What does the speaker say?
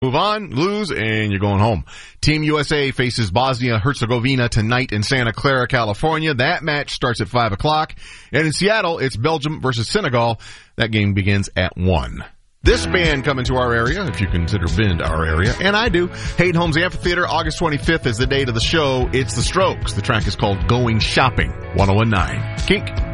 Move on, lose, and you're going home. Team USA faces Bosnia-Herzegovina tonight in Santa Clara, California. That match starts at 5 o'clock. And in Seattle, it's Belgium versus Senegal. That game begins at 1. This band coming to our area, if you consider Bend our area, and I do. Hayden Homes Amphitheater, August 25th is the date of the show. It's The Strokes. The track is called Going Shopping, 101.9 Kink.